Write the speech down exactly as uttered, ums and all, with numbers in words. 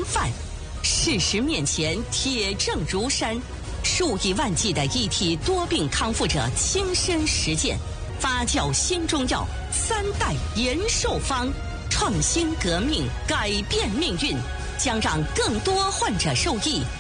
范。事实面前，铁证如山，数以万计的一体多病康复者亲身实践，发酵新中药，三代延寿方，创新革命，改变命运，将让更多患者受益，